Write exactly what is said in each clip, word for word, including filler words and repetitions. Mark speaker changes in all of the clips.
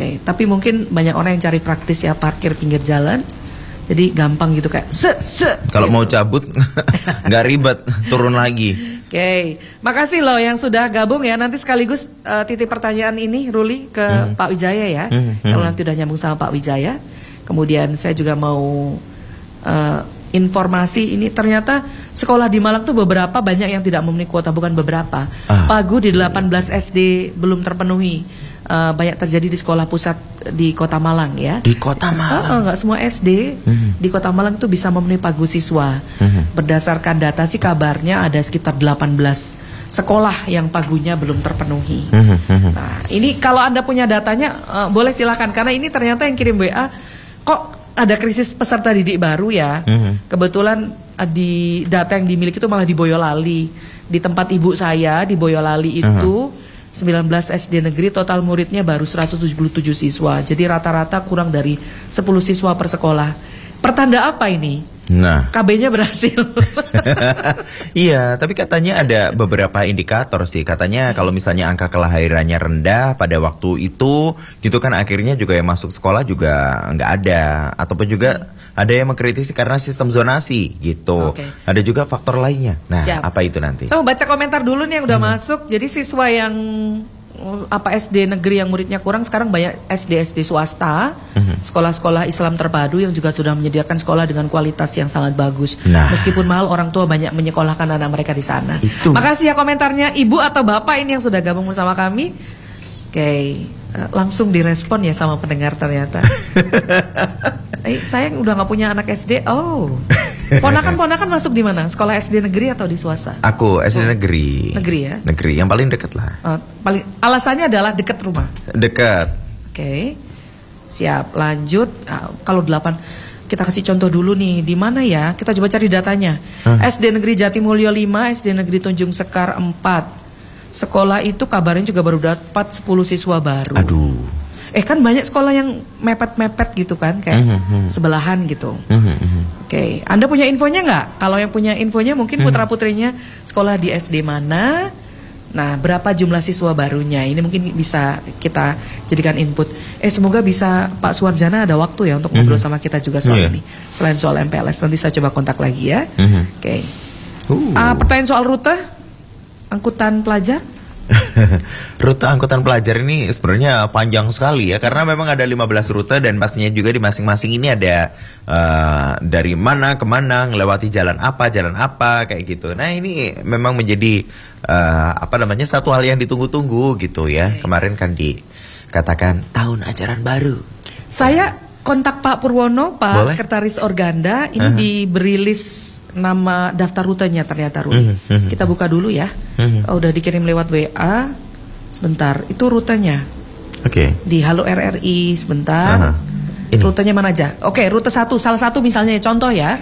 Speaker 1: Oke, tapi mungkin banyak orang yang cari praktis ya, parkir pinggir jalan. Jadi gampang gitu kayak se se.
Speaker 2: Kalau
Speaker 1: gitu.
Speaker 2: mau cabut nggak ribet, turun lagi.
Speaker 1: Oke, makasih loh yang sudah gabung ya. Nanti sekaligus uh, titip pertanyaan ini Ruli ke hmm. Pak Wijaya ya. Hmm. Kalau nanti udah nyambung sama Pak Wijaya. Kemudian saya juga mau uh, informasi ini, ternyata sekolah di Malang tuh beberapa banyak yang tidak memenuhi kuota, bukan beberapa. Ah. Pagu di delapan belas S D belum terpenuhi. Uh, banyak terjadi di sekolah pusat di Kota Malang ya.
Speaker 2: Di Kota Malang?
Speaker 1: Uh, uh, nggak semua S D hmm. di Kota Malang itu bisa memenuhi pagu siswa. hmm. Berdasarkan data sih kabarnya ada sekitar delapan belas sekolah yang pagunya belum terpenuhi. hmm. Nah ini kalau Anda punya datanya uh, boleh silakan, karena ini ternyata yang kirim W A kok ada krisis peserta didik baru ya. hmm. Kebetulan uh, di data yang dimiliki itu malah di Boyolali. Di tempat ibu saya di Boyolali itu hmm. sembilan belas S D negeri, total muridnya baru seratus tujuh puluh tujuh siswa. Jadi rata-rata kurang dari sepuluh siswa per sekolah. Pertanda apa ini?
Speaker 2: Nah,
Speaker 1: K B-nya berhasil.
Speaker 2: Iya, tapi katanya ada beberapa indikator sih. Katanya kalau misalnya angka kelahirannya rendah pada waktu itu, gitu kan akhirnya juga yang masuk sekolah juga nggak ada. Ataupun juga ada yang mengkritisi karena sistem zonasi gitu. Okay. Ada juga faktor lainnya. Nah, Siap. apa itu nanti?
Speaker 1: Saya mau baca komentar dulu nih yang udah hmm. masuk. Jadi siswa yang apa S D negeri yang muridnya kurang, sekarang banyak S D S D swasta, sekolah-sekolah mm-hmm. Islam terpadu yang juga sudah menyediakan sekolah dengan kualitas yang sangat bagus. Nah. Meskipun mahal, orang tua banyak menyekolahkan anak mereka di sana. Itu. Makasih ya komentarnya Ibu atau Bapak ini yang sudah gabung bersama kami. Oke, langsung direspon ya sama pendengar ternyata. eh, saya udah nggak punya anak S D. Oh. Ponakan-ponakan masuk di mana? Sekolah S D negeri atau di swasta?
Speaker 2: Aku S D oh. negeri.
Speaker 1: Negeri ya?
Speaker 2: Negeri, yang paling dekat lah.
Speaker 1: Uh, paling alasannya adalah dekat rumah.
Speaker 2: Dekat.
Speaker 1: Oke. Okay. Siap, lanjut. Uh, kalau delapan, kita kasih contoh dulu nih. Di mana ya? Kita coba cari datanya. Huh? S D Negeri Jatimulyo lima, S D Negeri Tanjung Sekar empat. Sekolah itu kabarnya juga baru dapat sepuluh siswa baru.
Speaker 2: Aduh.
Speaker 1: Eh kan banyak sekolah yang mepet-mepet gitu kan, kayak mm-hmm. sebelahan gitu. Mm-hmm. Oke, okay. Anda punya infonya nggak? Kalau yang punya infonya mungkin mm-hmm. putra-putrinya sekolah di S D mana? Nah, berapa jumlah siswa barunya? Ini mungkin bisa kita jadikan input. Eh semoga bisa Pak Suwarjana ada waktu ya untuk mm-hmm. ngobrol sama kita juga soal yeah. ini. Selain soal M P L S, nanti saya coba kontak lagi ya. Mm-hmm. Oke. Okay. Uh. Uh, pertanyaan soal rute angkutan pelajar?
Speaker 2: Rute angkutan pelajar ini sebenarnya panjang sekali ya, karena memang ada lima belas rute dan pastinya juga di masing-masing ini ada uh, dari mana ke mana, ngelewati jalan apa, jalan apa kayak gitu. Nah ini memang menjadi uh, apa namanya satu hal yang ditunggu-tunggu gitu ya. Kemarin kan dikatakan tahun ajaran baru.
Speaker 1: Saya kontak Pak Purwono, Pak Boleh? Sekretaris Organda, ini uh-huh. diberilis nama daftar rutenya ternyata Ruli. Mm -hmm. Kita buka dulu ya. Mm -hmm. oh, udah dikirim lewat W A. Sebentar, itu rutenya. Oke. Okay. Di Halo R R I sebentar. Uh-huh. Rutenya mana aja? Oke, okay, rute satu, salah satu misalnya contoh ya.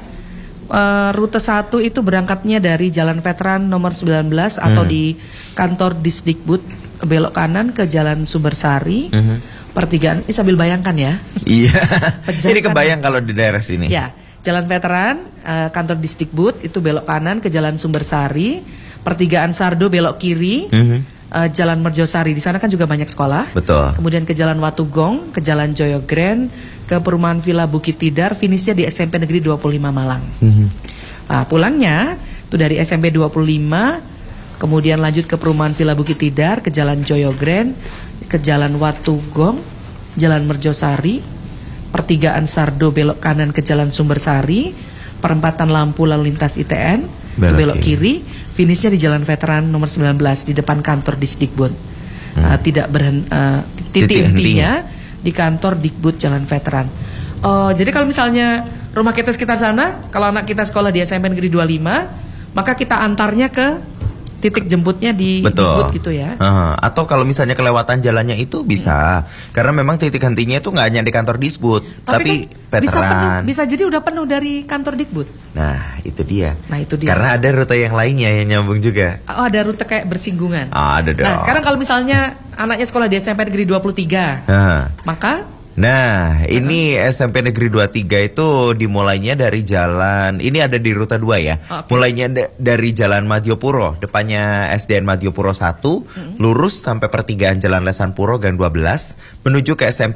Speaker 1: Uh, rute satu itu berangkatnya dari Jalan Veteran nomor sembilan belas atau mm. di kantor Disdikbud, belok kanan ke Jalan Sumbersari. Mm -hmm. Pertigaan, ini sambil bayangkan ya.
Speaker 2: Iya. Ini kebayang kalau di daerah sini.
Speaker 1: Ya. Jalan Veteran, uh, kantor Disdikbud itu belok kanan ke Jalan Sumbersari, pertigaan Sardo belok kiri, mm-hmm. uh, Jalan Merjosari, di sana kan juga banyak sekolah.
Speaker 2: Betul.
Speaker 1: Kemudian ke Jalan Watugong, ke Jalan Joyogren, ke Perumahan Villa Bukit Tidar, finishnya di S M P Negeri dua puluh lima Malang. Mm-hmm. Nah, pulangnya itu dari S M P dua puluh lima, kemudian lanjut ke Perumahan Villa Bukit Tidar, ke Jalan Joyogren, ke Jalan Watugong, Jalan Merjosari, pertigaan Sardo belok kanan ke Jalan Sumbersari, perempatan lampu lalu lintas I T N, belok, belok kiri, finishnya di Jalan Veteran nomor sembilan belas di depan kantor Disdikbud. Hmm. Uh, tidak berhenti, uh, titik, titik hentinya di kantor Dikbud Jalan Veteran. Oh, jadi kalau misalnya rumah kita sekitar sana, kalau anak kita sekolah di S M P Negeri dua puluh lima, maka kita antarnya ke titik jemputnya di Dikbud gitu ya.
Speaker 2: Uh, atau kalau misalnya kelewatan jalannya itu bisa, hmm. karena memang titik hentinya itu nggak hanya di kantor Disbud, tapi, tapi kan veteran. Bisa penuh, bisa jadi udah penuh dari kantor Dikbud. Nah itu dia.
Speaker 1: Nah itu dia.
Speaker 2: Karena ada rute yang lainnya yang nyambung juga.
Speaker 1: Oh ada rute kayak bersinggungan.
Speaker 2: Oh, ada dong.
Speaker 1: Nah sekarang kalau misalnya anaknya sekolah di S M P Negeri dua puluh tiga, uh. maka
Speaker 2: Nah, ini S M P Negeri dua puluh tiga itu dimulainya dari jalan, ini ada di rute dua ya. Okay. Mulainya da dari Jalan Madiopuro, depannya S D N Madiopuro satu, mm-hmm. lurus sampai pertigaan Jalan Lesan Puro Gang dua belas, menuju ke S M P